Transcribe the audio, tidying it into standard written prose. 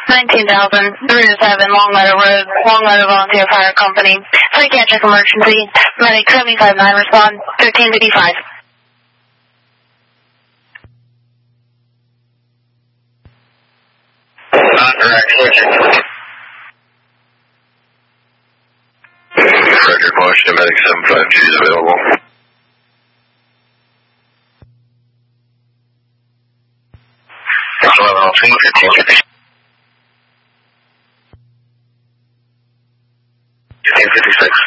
19,307 Longmeadow Road, Longmeadow Volunteer Fire Company. Psychiatric emergency. Medic 759 respond, 1355. Frederick Washington, Medic 752 is available. That's 1556.